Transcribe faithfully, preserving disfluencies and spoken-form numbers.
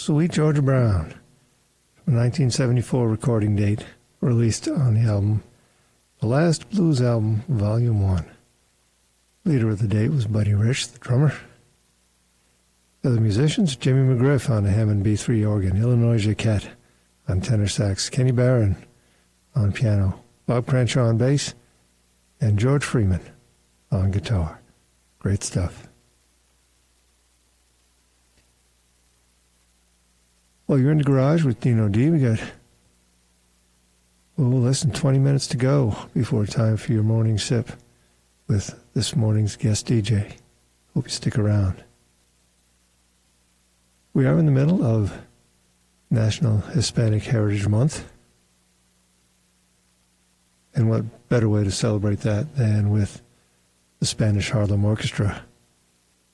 Sweet Georgia Brown, from a nineteen seventy-four recording date, released on the album The Last Blues Album, Volume one. Leader of the date was Buddy Rich, the drummer. The other musicians, Jimmy McGriff on the Hammond B three organ, Illinois Jacquette on tenor sax, Kenny Barron on piano, Bob Crenshaw on bass, and George Freeman on guitar. Great stuff. Well, you're in the garage with Dino D. We got oh, less than twenty minutes to go before time for your morning sip with this morning's guest D J. Hope you stick around. We are in the middle of National Hispanic Heritage Month. And what better way to celebrate that than with the Spanish Harlem Orchestra